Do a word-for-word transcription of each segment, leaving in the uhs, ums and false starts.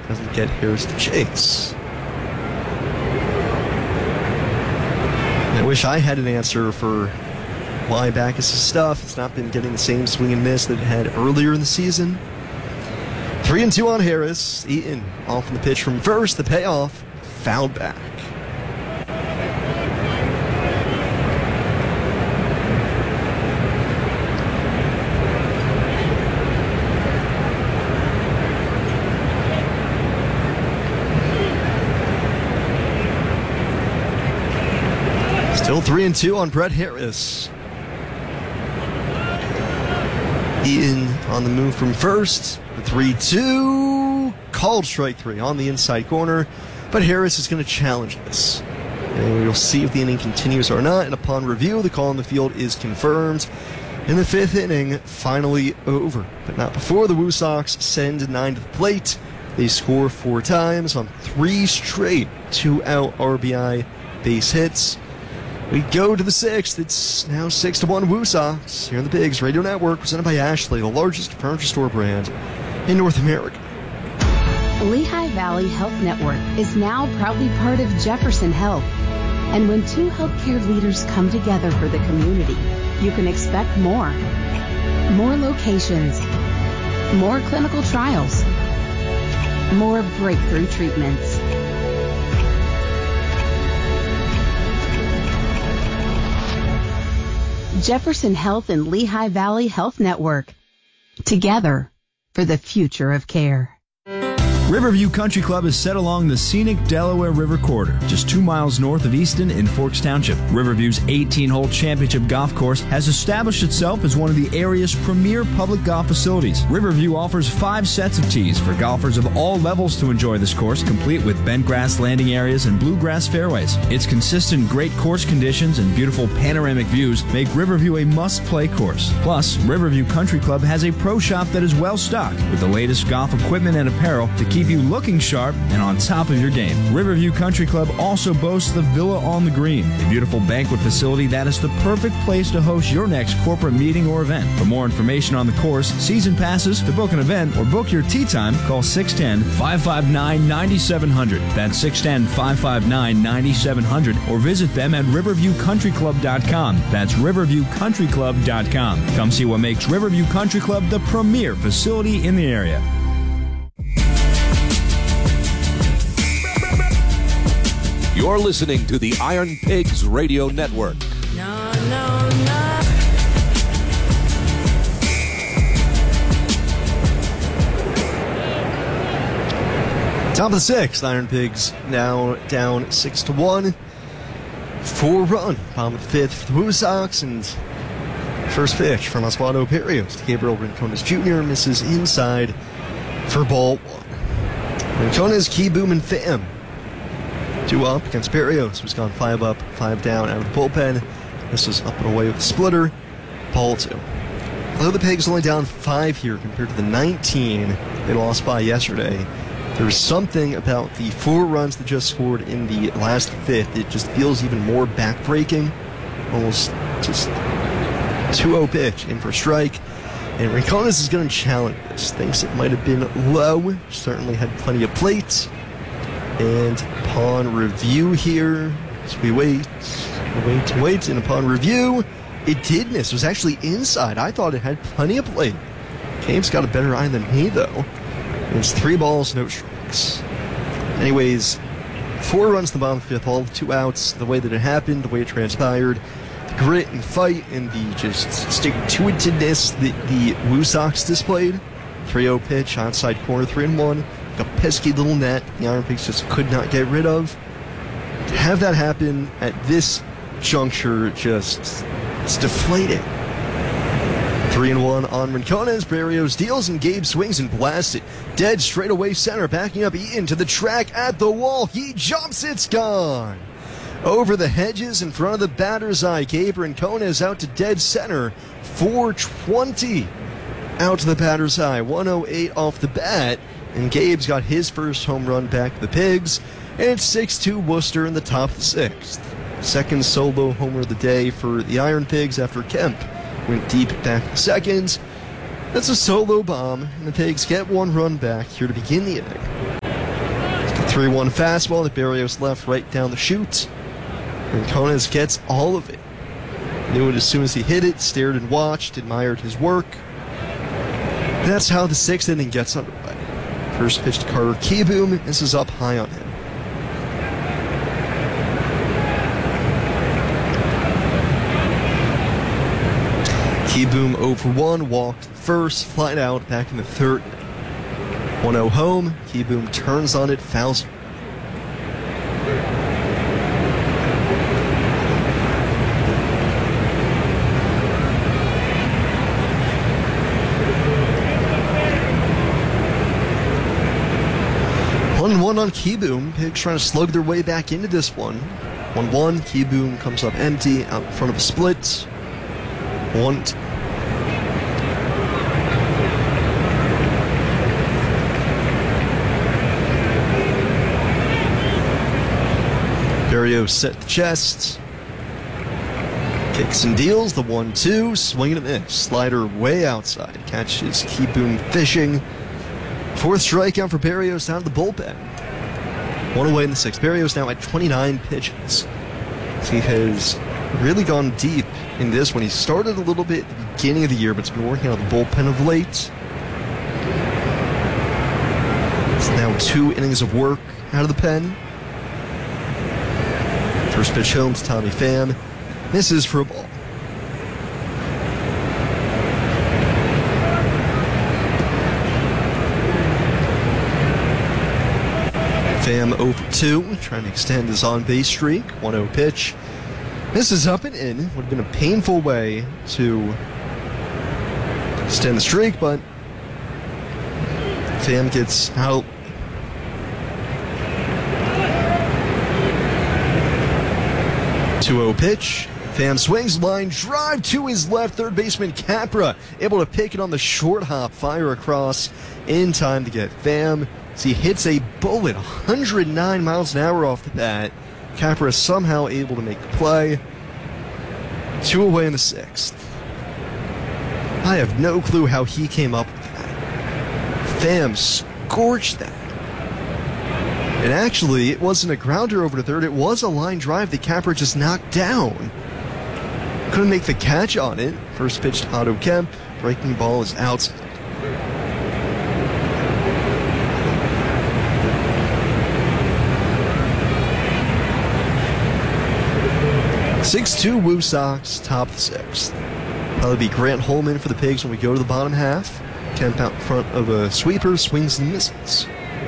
doesn't get Harris to chase. I wish I had an answer for why Backus' stuff has not been getting the same swing and miss that it had earlier in the season. Three and two on Harris. Eaton off in the pitch from first. The payoff, fouled back. Still three and two on Brett Harris. Eaton on the move from first. The three two. Called strike three on the inside corner. But Harris is going to challenge this. And we'll see if the inning continues or not. And upon review, the call on the field is confirmed. In the fifth inning, finally over. But not before the Woo Sox send nine to the plate. They score four times on three straight two-out R B I base hits. We go to the sixth. It's now six to one Woo Sox here on the Pigs Radio Network, presented by Ashley, the largest furniture store brand in North America. Lehigh Valley Health Network is now proudly part of Jefferson Health. And when two healthcare leaders come together for the community, you can expect more. More locations, more clinical trials, more breakthrough treatments. Jefferson Health and Lehigh Valley Health Network. Together for the future of care. Riverview Country Club is set along the scenic Delaware River corridor, just two miles north of Easton in Forks Township. Riverview's eighteen-hole championship golf course has established itself as one of the area's premier public golf facilities. Riverview offers five sets of tees for golfers of all levels to enjoy this course, complete with bent grass landing areas and bluegrass fairways. Its consistent great course conditions and beautiful panoramic views make Riverview a must-play course. Plus, Riverview Country Club has a pro shop that is well-stocked with the latest golf equipment and apparel to keep you looking sharp and on top of your game. Riverview Country Club also boasts the Villa on the Green, a beautiful banquet facility that is the perfect place to host your next corporate meeting or event. For more information on the course, season passes, to book an event, or book your tee time, call six one zero, five five nine, nine seven zero zero. That's six one zero, five five nine, nine seven zero zero, or visit them at riverview country club dot com. That's riverview country club dot com. Come see what makes Riverview Country Club the premier facility in the area. You're listening to the Iron Pigs Radio Network. No, no, no. Top of the sixth, Iron Pigs now down six to one. Four run, bottom of the fifth for the Woo Sox, and first pitch from Oswaldo Berrios to Gabriel Rincones Junior misses inside for ball one. Rincones, Key, Boom, and Pham. Two up against Berrios, who's gone five up, five down out of the bullpen. This was up and away with a splitter. Ball two. Although the Pigs only down five here compared to the nineteen they lost by yesterday, there's something about the four runs that just scored in the last fifth. It just feels even more backbreaking. Almost just two oh pitch in for strike. And Rincones is going to challenge this. Thinks it might have been low. Certainly had plenty of plate. And upon review here, as we wait, wait, wait, and upon review, it did miss. It was actually inside. I thought it had plenty of plate. Cave's got a better eye than me, though. And it's three balls, no strikes. Anyways, four runs to the bottom of the fifth, all two outs. The way that it happened, the way it transpired, the grit and fight, and the just stick-to-itiveness that the Woo Sox displayed. three oh pitch, outside corner, three and one. A pesky little net the Iron Pigs just could not get rid of. To have that happen at this juncture, just it's deflating. Three and one on Rincones. Berrios deals and Gabe swings and blasts it dead straight away center, backing up Eaton to the track at the wall. He jumps, it's gone. Over the hedges in front of the batter's eye. Gabe Rincones out to dead center. four twenty out to the batter's eye. one oh eight off the bat. And Gabe's got his first home run back to the Pigs. And it's six two Worcester in the top of the sixth. Second solo homer of the day for the Iron Pigs after Kemp went deep back to second. That's a solo bomb, and the Pigs get one run back here to begin the inning. three one fastball that Berrios left right down the chute. Rincones gets all of it. Knew it as soon as he hit it, stared and watched, admired his work. And that's how the sixth inning gets underway. First pitch to Carter Kieboom. This is up high on him. Kieboom oh for one, walked first, flied out back in the third inning. one oh home, Kieboom turns on it, fouls it. one one on Kieboom. Pigs trying to slug their way back into this one. one one, Kieboom comes up empty out in front of a split. one two. Berrios set the chest. Kicks and deals. The one two. Swing and a miss. Slider way outside. Catches Kieboom fishing. Fourth strikeout for Berrios out of the bullpen. One away in the sixth. Berrios now at twenty-nine pitches. He has really gone deep in this one. He started a little bit at the beginning of the year, but has been working on the bullpen of late. It's now two innings of work out of the pen. First pitch home to Tommy Pham. Misses for a ball. Pham oh for two, trying to extend his on-base streak. one oh pitch. This is up and in. Would have been a painful way to extend the streak, but Pham gets out. two oh pitch. Pham swings, line drive to his left. Third baseman Capra able to pick it on the short hop, fire across in time to get Pham. As he hits a bullet, one hundred nine miles an hour off the bat. Capra is somehow able to make the play. Two away in the sixth. I have no clue how he came up with that. Pham scorched that. And actually, it wasn't a grounder over to third. It was a line drive that Capra just knocked down. Couldn't make the catch on it. First pitch to Otto Kemp. Breaking ball is outside. six two Woo Sox, top of the sixth. That'll be Grant Holman for the Pigs when we go to the bottom half. Kemp out in front of a sweeper, swings and misses.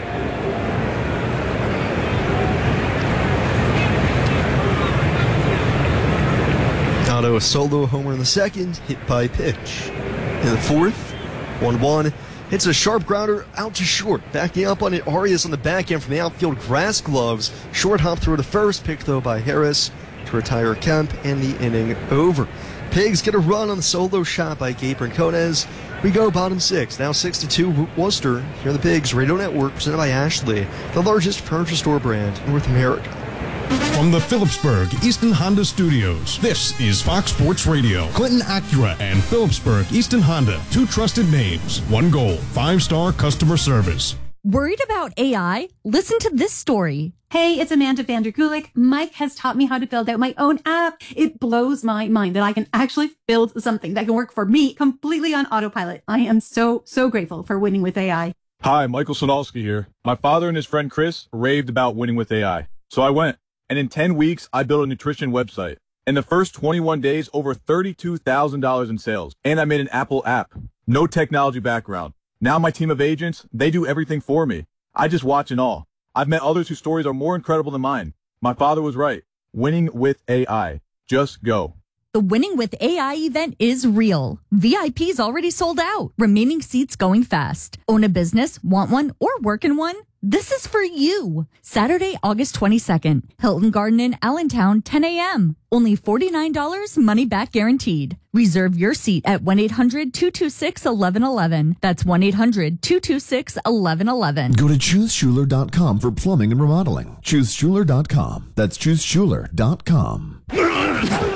Otto a solo homer in the second, hit by pitch. In the fourth, one one. Hits a sharp grounder out to short. Backing up on it, Arias on the back end from the outfield, grass gloves. Short hop throw to first, picked though by Harris to retire Kemp, and the inning over. Pigs get a run on the solo shot by Gabe Rincones. We go bottom six, now six to two Worcester. Here are the Pigs Radio Network, presented by Ashley, the largest furniture store brand in North America. From the Phillipsburg Easton Honda Studios, this is Fox Sports Radio. Clinton Acura and Phillipsburg Easton Honda, two trusted names, one goal, five-star customer service. Worried about A I? Listen to this story. Hey, it's Amanda Vanderkulik. Mike has taught me how to build out my own app. It blows my mind that I can actually build something that can work for me completely on autopilot. I am so, so grateful for Winning with A I. Hi, Michael Sonalski here. My father and his friend Chris raved about Winning with A I. So I went. And in ten weeks, I built a nutrition website. In the first twenty-one days, over thirty-two thousand dollars in sales. And I made an Apple app. No technology background. Now my team of agents, they do everything for me. I just watch and all. I've met others whose stories are more incredible than mine. My father was right. Winning with A I. Just go. The Winning with A I event is real. V I P's already sold out. Remaining seats going fast. Own a business, want one, or work in one? This is for you. Saturday, August twenty-second. Hilton Garden in Allentown, ten a.m. Only forty-nine dollars, money back guaranteed. Reserve your seat at one eight hundred two two six one one one one. That's one eight hundred two two six one one one one. Go to choose schuler dot com for plumbing and remodeling. choose schuler dot com. That's choose schuler dot com.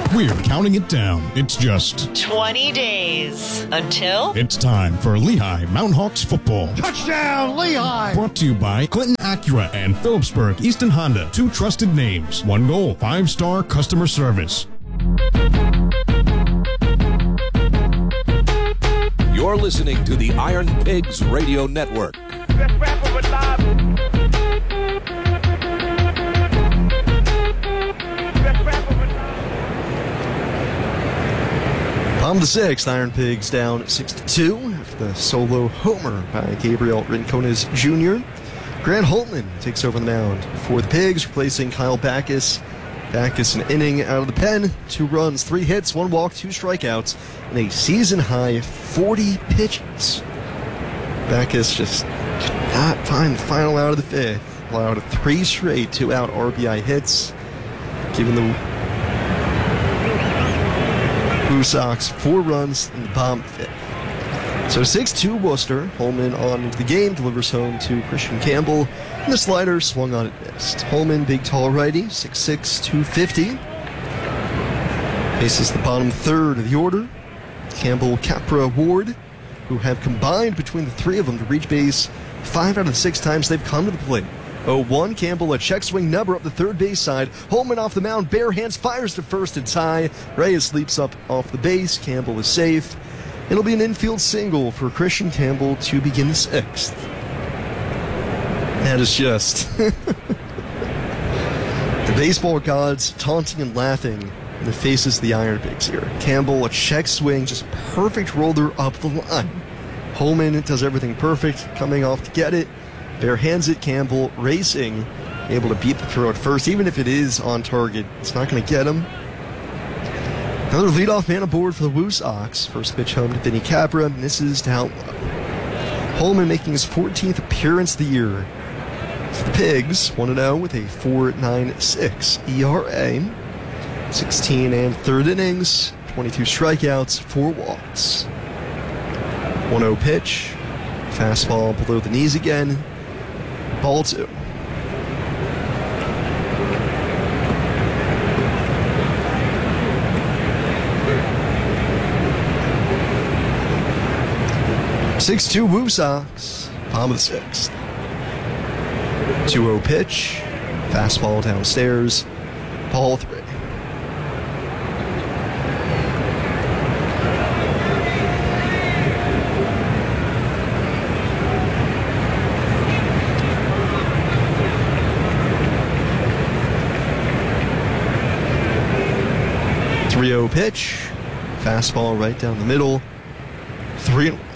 We're counting it down. It's just twenty days until it's time for Lehigh Mountain Hawks football. Touchdown, Lehigh! Brought to you by Clinton Acura and Phillipsburg Easton Honda. Two trusted names. One goal. Five-star customer service. You're listening to the Iron Pigs Radio Network. Best rapper alive. Best rapper alive. Bottom of the sixth, Iron Pigs down six to two after the solo homer by Gabriel Rincones Junior Grant Holtman takes over the mound for the Pigs, replacing Kyle Backus. Backus an inning out of the pen, two runs, three hits, one walk, two strikeouts, and a season-high forty pitches. Backus just could not find the final out of the fifth, allowed three straight two-out R B I hits, giving the Blue Sox four runs in the bottom of the fifth. So six two Worcester. Holman on into the game, delivers home to Christian Campbell, and the slider swung on and missed. Holman, big tall righty, six six, two fifty. Faces the bottom third of the order. Campbell, Capra, Ward, who have combined between the three of them to reach base five out of the six times they've come to the plate. oh one, Campbell, a check swing number up the third base side. Holman off the mound, bare hands, fires to first and tie. Reyes leaps up off the base. Campbell is safe. It'll be an infield single for Christian Campbell to begin the sixth. That is just the baseball gods taunting and laughing in the faces of the Iron Pigs here. Campbell, a check swing, just perfect roller up the line. Holman does everything perfect, coming off to get it. Bare hands it, Campbell racing, able to beat the throw at first. Even if it is on target, it's not going to get him. Another leadoff man aboard for the Woo Sox. First pitch home to Vinny Capra, misses down low. Holman making his fourteenth appearance of the year for the Pigs, one and oh with a four point nine six E R A. sixteen and third innings, twenty-two strikeouts, four walks. one oh pitch, fastball below the knees again, ball two. six two Woo Sox, bottom of the sixth. two oh pitch, fastball downstairs, ball three. three oh pitch, fastball right down the middle, three and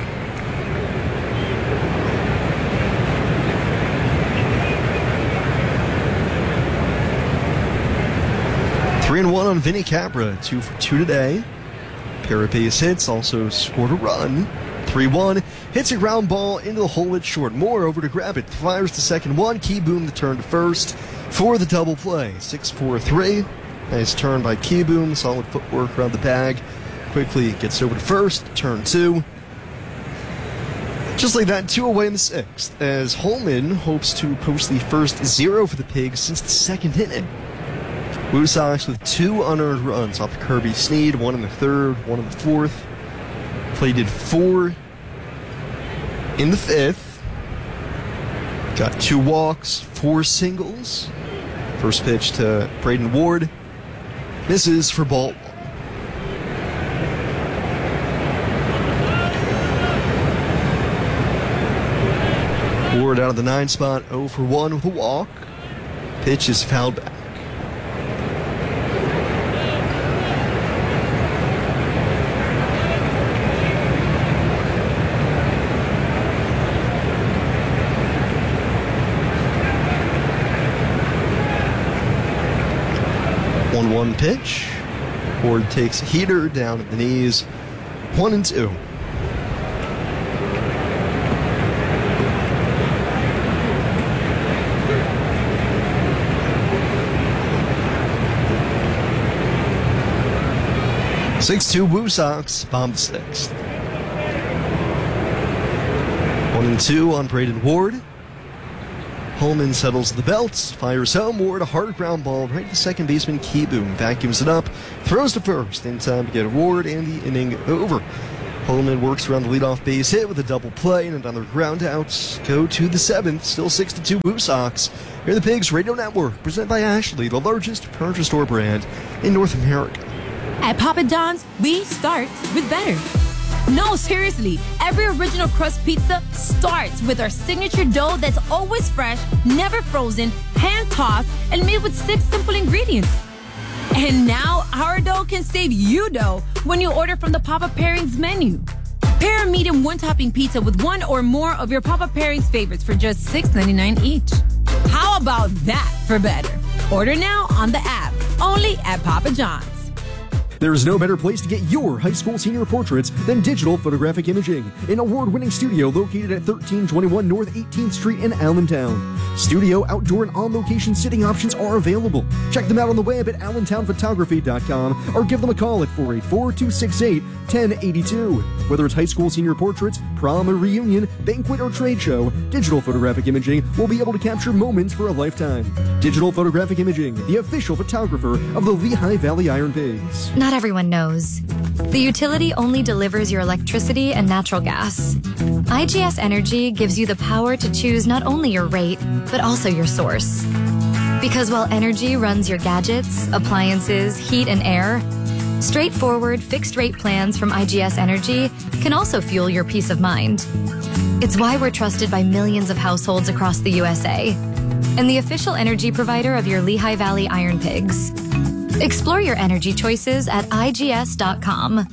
Three and one on Vinny Capra, two for two today. Pair of base hits, also scored a run. three one, hits a ground ball into the hole at short. Moore over to grab it, fires to second one. Keyboom the turn to first for the double play. six four three, nice turn by Keyboom, solid footwork around the bag. Quickly gets over to first, turn two. Just like that, two away in the sixth, as Holman hopes to post the first zero for the Pigs since the second inning. Woo Sox with two unearned runs off of Kirby Sneed, one in the third, one in the fourth. Plated four in the fifth. Got two walks, four singles. First pitch to Braden Ward. Misses for ball one. Ward out of the nine spot, oh for one with a walk. Pitch is fouled back. one one pitch. Ward takes a heater down at the knees. One and two. six two Woo Sox, bomb sixth. One and two on Braden Ward. Holman settles the belt, fires homeward, a hard ground ball right to second baseman Kieboom, vacuums it up, throws to first in time to get a Ward, and the inning over. Holman works around the leadoff base hit with a double play and another ground out. Go to the seventh, still six to two Woo Sox. Here are the Pigs Radio Network, presented by Ashley, the largest furniture store brand in North America. At Papa John's, we start with better. No, seriously, every original crust pizza starts with our signature dough that's always fresh, never frozen, hand-tossed, and made with six simple ingredients. And now, our dough can save you dough when you order from the Papa Pairings menu. Pair a medium one-topping pizza with one or more of your Papa Pairings favorites for just six ninety-nine each. How about that for better? Order now on the app, only at Papa John's. There is no better place to get your high school senior portraits than Digital Photographic Imaging, an award-winning studio located at thirteen twenty-one North eighteenth Street in Allentown. Studio, outdoor, and on-location sitting options are available. Check them out on the web at allentown photography dot com or give them a call at four eight four, two six eight, one zero eight two. Whether it's high school senior portraits, prom or reunion, banquet or trade show, Digital Photographic Imaging will be able to capture moments for a lifetime. Digital Photographic Imaging, the official photographer of the Lehigh Valley Iron Pigs. Not everyone knows. The utility only delivers your electricity and natural gas. I G S Energy gives you the power to choose not only your rate, but also your source. Because while energy runs your gadgets, appliances, heat, and air, straightforward fixed-rate plans from I G S Energy can also fuel your peace of mind. It's why we're trusted by millions of households across the U S A and the official energy provider of your Lehigh Valley Iron Pigs. Explore your energy choices at I G S dot com.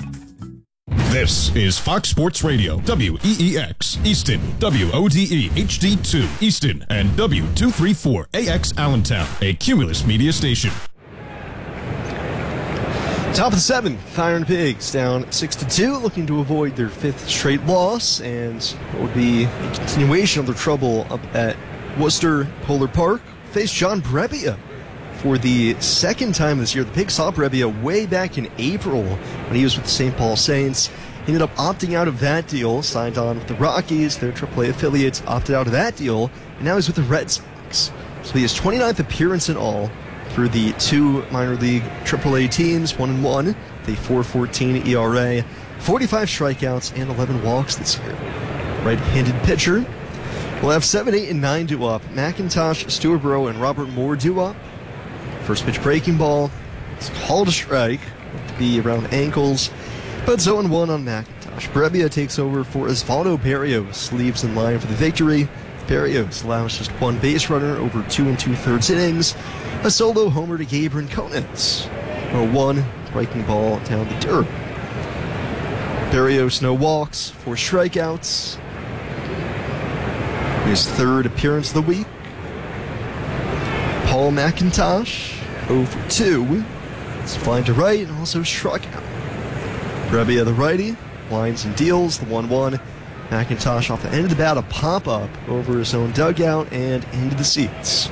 This is Fox Sports Radio, W E E X, Easton, W O D E H D two, Easton, and W two thirty-four A X Allentown, a Cumulus media station. Top of the seventh, Iron Pigs down six to two, looking to avoid their fifth straight loss, and what would be a continuation of their trouble up at Worcester Polar Park. Face John Brebbia for the second time this year. The Pigs saw Brebbia way back in April when he was with the Saint Paul Saints. He ended up opting out of that deal, signed on with the Rockies, their triple A affiliates, opted out of that deal, and now he's with the Red Sox. So he has twenty-ninth appearance in all through the two minor league triple A teams, one and one, the four fourteen E R A, forty-five strikeouts, and eleven walks this year. Right-handed pitcher. We'll have seven, eight, and nine due up. McIntosh, Stuart Burrow, and Robert Moore due up. First pitch breaking ball. It's called a strike. To be around ankles. But it's oh and one on McIntosh. Brebbia takes over for Osvaldo Berrios. Leaves in line for the victory. Berrios allows just one base runner over two and two-thirds innings. A solo homer to Gabe Rincones. oh one, breaking ball down the dirt. Berrios no walks, four strikeouts. His third appearance of the week. Paul McIntosh, oh for two. He's flying to right and also struck out. Brebbia the righty, lines and deals, the one one. McIntosh off the end of the bat, a pop-up over his own dugout and into the seats.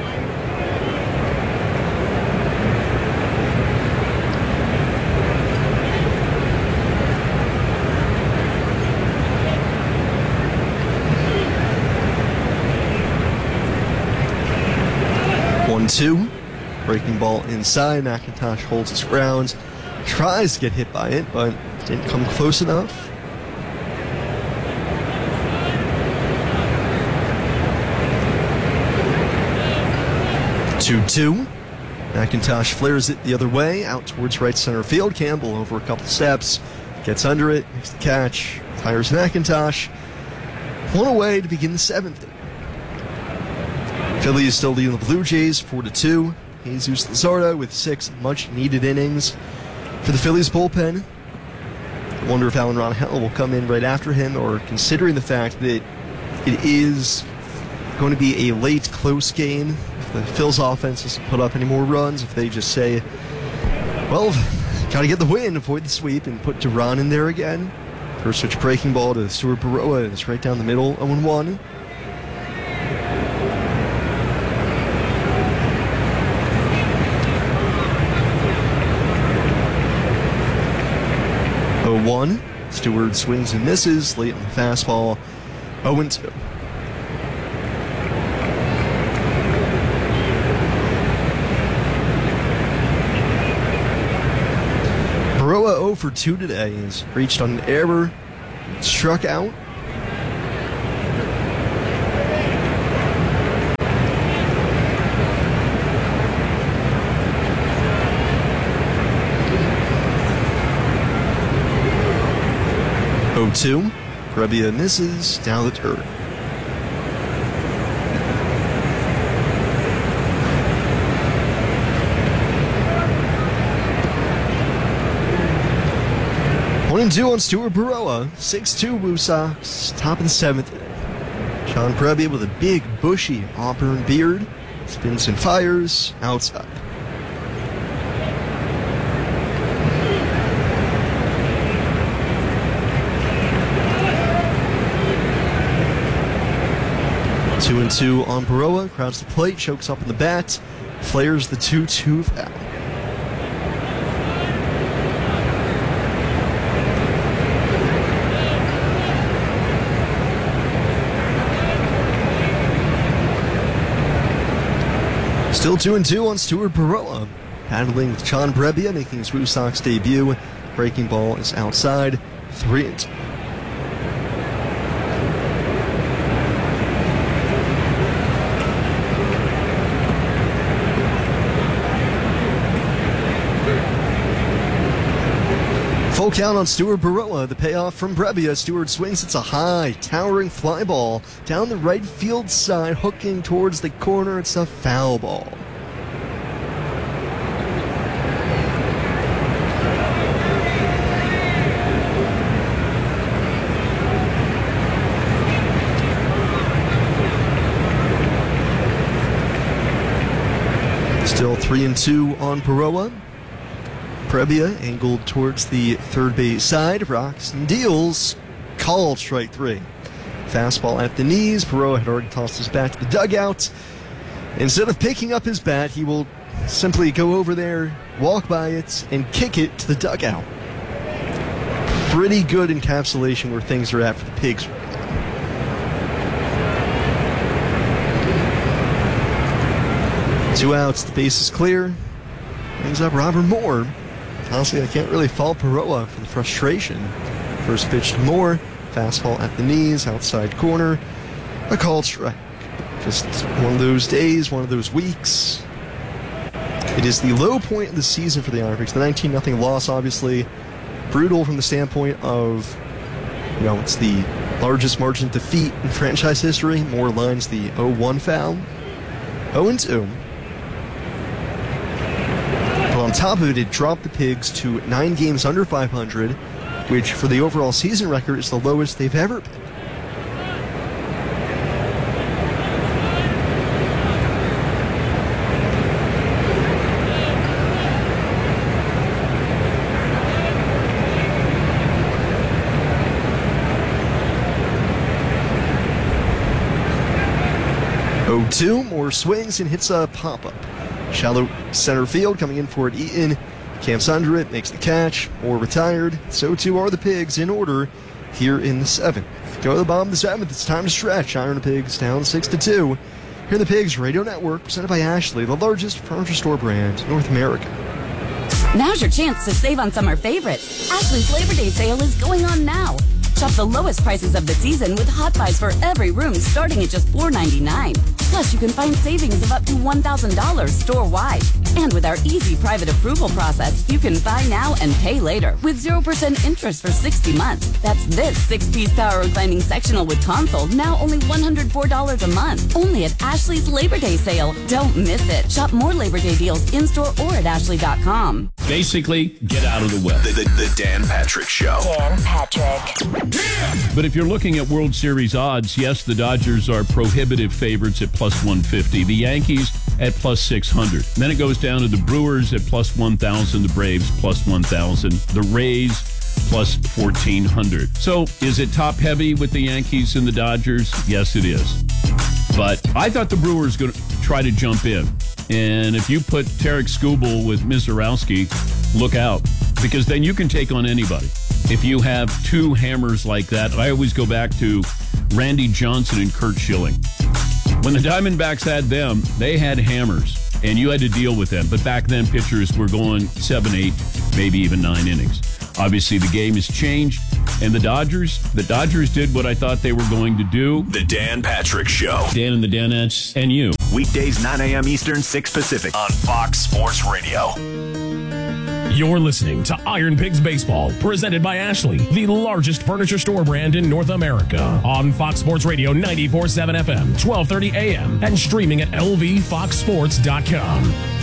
one two. Breaking ball inside. McIntosh holds his ground. Tries to get hit by it, but didn't come close enough. two two. McIntosh flares it the other way, out towards right center field. Campbell over a couple steps, gets under it, makes the catch, fires McIntosh. One away to begin the seventh. Phillies still leading the Blue Jays four to two. Jesus Luzardo with six much-needed innings for the Phillies bullpen. I wonder if Alan Ron-Hell will come in right after him, or considering the fact that it is going to be a late, close game, if the Phil's offense doesn't put up any more runs, if they just say, well, got to get the win, avoid the sweep, and put Duran in there again. First switch breaking ball to Stuart Baroa, and it's right down the middle, oh and one. oh one. Stewart swings and misses late on the fastball. oh and two. for two today. He's reached on an error, struck out. oh two. Prebbia misses down the turn. One and two on Stuart Baroa. six two Woo Sox. Top of the seventh. Sean Prebbia with a big, bushy auburn beard. Spins and fires. Outside. Two and two on Baroa. Crowds the plate. Chokes up in the bat. Flares the two two foul. Still two and two on Stuart Baroa. Battling with Sean Prebbia, making his Woo Sox debut. Breaking ball is outside. Three and two. Full count on Stuart Baroa. The payoff from Prebbia. Stuart swings. It's a high, towering fly ball down the right field side, hooking towards the corner. It's a foul ball. Still three and two on Baroa. Prebbia angled towards the third base side, rocks and deals, called strike three. Fastball at the knees. Baroa had already tossed his bat to the dugout. Instead of picking up his bat, he will simply go over there, walk by it, and kick it to the dugout. Pretty good encapsulation where things are at for the Pigs. Two outs, the base is clear. Brings up Robert Moore. Honestly, I can't really fault Baroa for the frustration. First pitch to Moore, fastball at the knees, outside corner, a called strike. Just one of those days, one of those weeks. It is the low point of the season for the Iron Pigs. The nineteen nothing loss, obviously, brutal from the standpoint of, you know, it's the largest margin of defeat in franchise history. Moore lines the oh one foul. oh and two. On top of it, it dropped the Pigs to nine games under five hundred, which for the overall season record is the lowest they've ever been. oh two, Moore swings and hits a pop-up. Shallow center field, coming in for it, Eaton. Camps under it, makes the catch. Moore retired. So too are the Pigs in order here in the seventh. Go to the bottom of the seventh. It's time to stretch. Iron Pigs down six to two. Here in the Pigs Radio Network, presented by Ashley, the largest furniture store brand in North America. Now's your chance to save on summer favorites. Ashley's Labor Day sale is going on now. Shop the lowest prices of the season with Hot Buys for every room starting at just four ninety-nine. Plus, you can find savings of up to one thousand dollars store-wide. And with our easy private approval process, you can buy now and pay later with zero percent interest for sixty months. That's this six-piece power reclining sectional with console, now only one hundred four dollars a month. Only at Ashley's Labor Day sale. Don't miss it. Shop more Labor Day deals in-store or at ashley dot com. Basically, get out of the way. The, the, the Dan Patrick Show. Dan Patrick. But if you're looking at World Series odds, yes, the Dodgers are prohibitive favorites at plus one fifty. The Yankees at plus six hundred. Then it goes down to the Brewers at plus one thousand, the Braves plus one thousand, the Rays plus fourteen hundred. So is it top heavy with the Yankees and the Dodgers? Yes, it is. But I thought the Brewers going to try to jump in. And if you put Tarek Skubal with Mizorowski, look out. Because then you can take on anybody. If you have two hammers like that, I always go back to Randy Johnson and Curt Schilling. When the Diamondbacks had them, they had hammers, and you had to deal with them. But back then, pitchers were going seven, eight, maybe even nine innings. Obviously, the game has changed, and the Dodgers, the Dodgers did what I thought they were going to do. The Dan Patrick Show. Dan and the Danettes and you. Weekdays, nine a.m. Eastern, six Pacific on Fox Sports Radio. You're listening to Iron Pigs Baseball, presented by Ashley, the largest furniture store brand in North America. On Fox Sports Radio ninety-four point seven F M, twelve thirty A M, and streaming at L V fox sports dot com.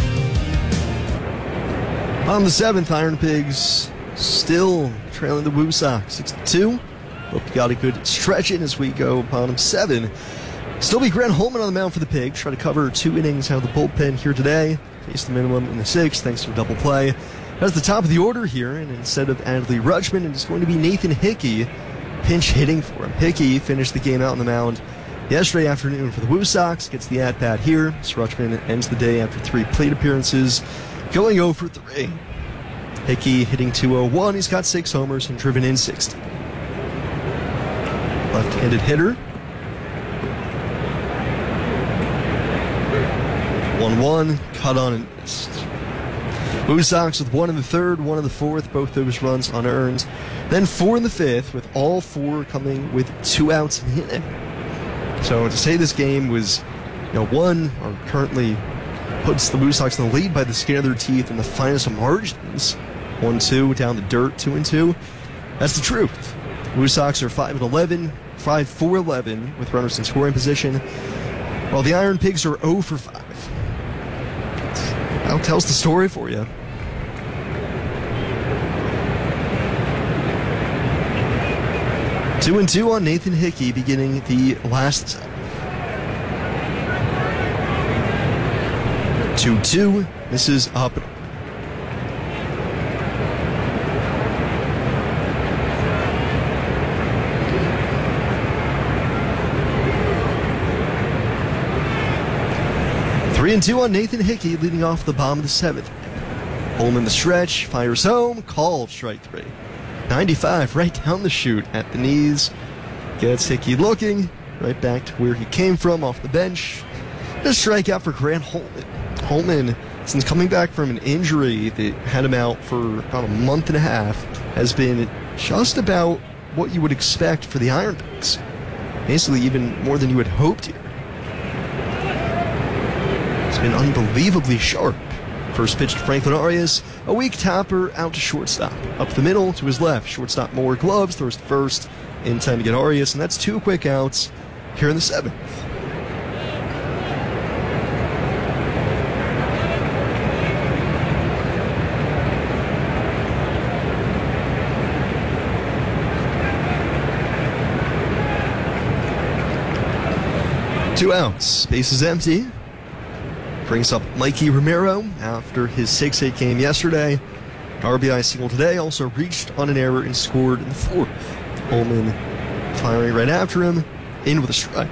On the seventh, Iron Pigs still trailing the Woo Sox six to two. Hope you got a good stretch in as we go bottom seven. Still be Grant Holman on the mound for the Pigs. Try to cover two innings out of the bullpen here today. Face the minimum in the sixth thanks to a double play. That's the top of the order here, and instead of Adley Rutschman, it's going to be Nathan Hickey pinch hitting for him. Hickey finished the game out on the mound yesterday afternoon for the Woo Sox. Gets the at-bat here. So Rutschman ends the day after three plate appearances, going oh for three. Hickey hitting two oh one. He's got six homers and driven in sixty. Left-handed hitter. one one, cut on and missed. Woo Sox with one in the third, one in the fourth, both those runs unearned. Then four in the fifth, with all four coming with two outs in the inning. So to say this game was, you know, won or currently puts the Woo Sox in the lead by the skin of their teeth in the finest of margins, one two down the dirt, two and two. That's the truth. Woo Sox are five and eleven, five four eleven with runners in scoring position, while the Iron Pigs are oh for five. That tells the story for you. Two and two on Nathan Hickey beginning the last set. two two. This is up. Three and two on Nathan Hickey, leading off the bottom of the seventh. Holman the stretch, fires home, called strike three. ninety-five right down the chute at the knees. Gets Hickey looking right back to where he came from off the bench. A strikeout for Grant Holman. Holman, since coming back from an injury that had him out for about a month and a half, has been just about what you would expect for the Iron Pigs. Basically, even more than you had hoped here. It's been unbelievably sharp. First pitch to Franklin Arias, a weak topper out to shortstop. Up the middle to his left, shortstop more gloves, throws to first, in time to get Arias, and that's two quick outs here in the seventh. Two outs, base is empty. Brings up Mikey Romero after his six eight game yesterday. R B I single today, also reached on an error and scored in the fourth. Holman firing right after him, in with a strike.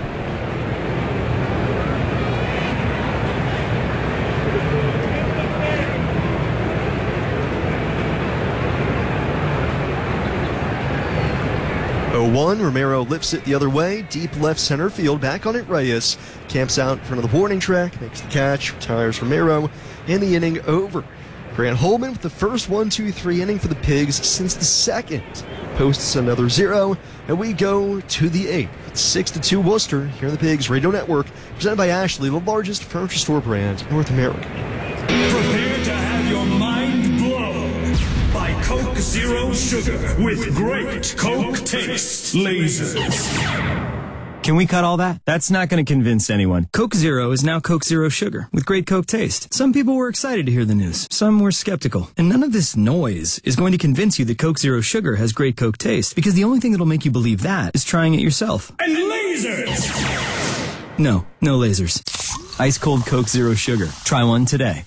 oh one, Romero lifts it the other way, deep left center field, back on it Reyes, camps out in front of the warning track, makes the catch, retires Romero, and the inning over. Grant Holman with the first one two three inning for the Pigs since the second, posts another zero, and we go to the eighth. It's six to two Worcester, here on the Pigs Radio Network, presented by Ashley, the largest furniture store brand in North America. Prepare to have your mind blown by Coke Zero Sugar with great Coke taste lasers. Can we cut all that? That's not going to convince anyone. Coke Zero is now Coke Zero Sugar with great Coke taste. Some people were excited to hear the news. Some were skeptical. And none of this noise is going to convince you that Coke Zero Sugar has great Coke taste, because the only thing that'll make you believe that is trying it yourself. And lasers! No, no lasers. Ice cold Coke Zero Sugar. Try one today.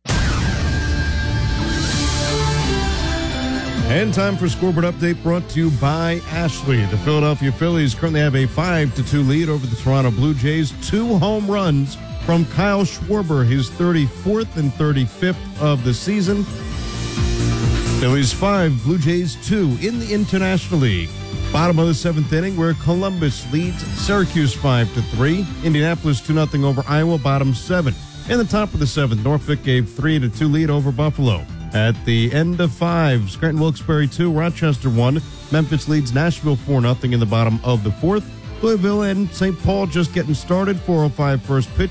And time for Scoreboard Update brought to you by Ashley. The Philadelphia Phillies currently have a five to two lead over the Toronto Blue Jays. Two home runs from Kyle Schwarber, his thirty-fourth and thirty-fifth of the season. Phillies five, Blue Jays two in the International League. Bottom of the seventh inning, where Columbus leads Syracuse five to three. Indianapolis two nothing over Iowa, bottom seven. In the top of the seventh, Norfolk gave three to two lead over Buffalo. At the end of five, Scranton Wilkes-Barre two, Rochester one. Memphis leads Nashville four nothing in the bottom of the fourth. Louisville and Saint Paul just getting started. four oh five first pitch.